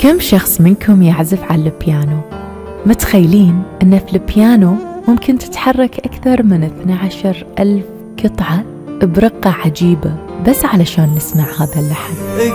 كم شخص منكم يعزف على البيانو؟ متخيلين أن في البيانو ممكن تتحرك أكثر من 12,000 قطعة برقة عجيبة بس علشان نسمع هذا اللحن؟